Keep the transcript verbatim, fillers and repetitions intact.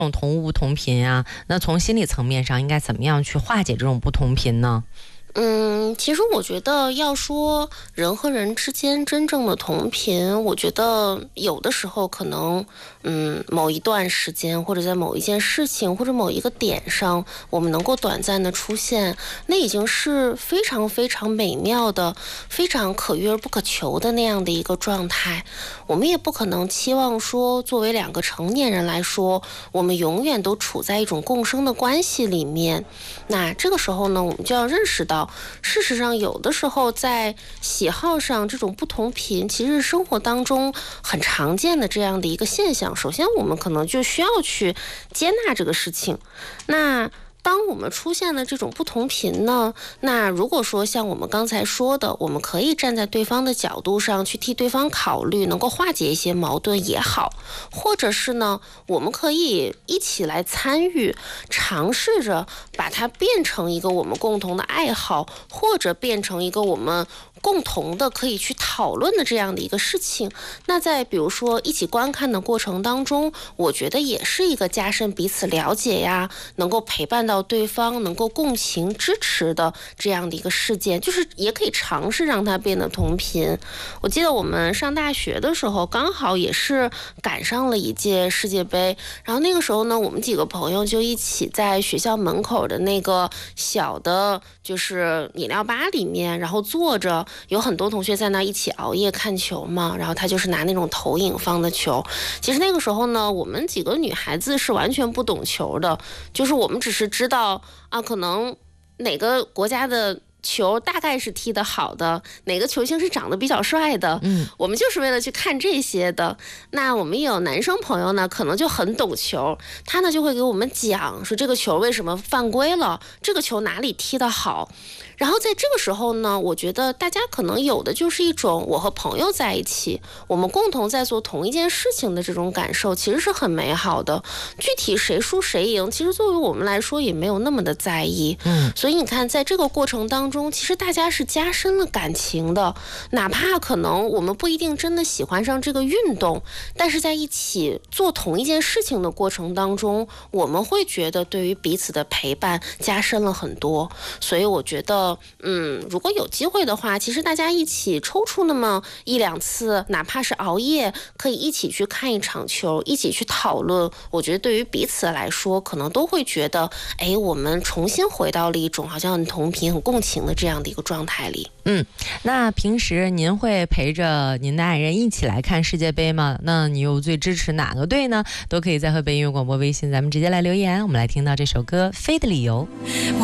这种同物不同频啊，那从心理层面上应该怎么样去化解这种不同频呢？ 嗯，其实我觉得要说人和人之间真正的同频，我觉得有的时候可能，嗯，某一段时间或者在某一件事情或者某一个点上，我们能够短暂的出现，那已经是非常非常美妙的、非常可遇而不可求的那样的一个状态。我们也不可能期望说，作为两个成年人来说，我们永远都处在一种共生的关系里面。那这个时候呢，我们就要认识到，事实上有的时候在喜好上这种不同频其实是生活当中很常见的这样的一个现象。首先我们可能就需要去接纳这个事情。那当我们出现了这种不同频呢，那如果说像我们刚才说的，我们可以站在对方的角度上去替对方考虑，能够化解一些矛盾也好，或者是呢，我们可以一起来参与，尝试着把它变成一个我们共同的爱好，或者变成一个我们共同的可以去讨论的这样的一个事情。那在比如说一起观看的过程当中，我觉得也是一个加深彼此了解呀，能够陪伴到对方，能够共情支持的这样的一个事件，就是也可以尝试让它变得同频。我记得我们上大学的时候，刚好也是赶上了一届世界杯，然后那个时候呢，我们几个朋友就一起在学校门口的那个小的就是饮料吧里面，然后坐着，有很多同学在那一起熬夜看球嘛，然后他就是拿那种投影放的球。其实那个时候呢，我们几个女孩子是完全不懂球的，就是我们只是知道啊，可能哪个国家的球大概是踢得好的，哪个球星是长得比较帅的，嗯，我们就是为了去看这些的。那我们也有男生朋友呢，可能就很懂球，他呢就会给我们讲说这个球为什么犯规了，这个球哪里踢得好。然后在这个时候呢，我觉得大家可能有的就是一种我和朋友在一起，我们共同在做同一件事情的这种感受，其实是很美好的。具体谁输谁赢，其实作为我们来说也没有那么的在意。嗯，所以你看，在这个过程当中，其实大家是加深了感情的，哪怕可能我们不一定真的喜欢上这个运动，但是在一起做同一件事情的过程当中，我们会觉得对于彼此的陪伴加深了很多。所以我觉得嗯，如果有机会的话，其实大家一起抽出那么一两次，哪怕是熬夜，可以一起去看一场球，一起去讨论，我觉得对于彼此来说，可能都会觉得，哎，我们重新回到了一种好像很同频、很共情的这样的一个状态里。 嗯，那平时您会陪着您的爱人一起来看世界杯吗？那你又最支持哪个队呢？都可以在河北音乐广播微信咱们直接来留言。我们来听到这首歌《飞的理由》。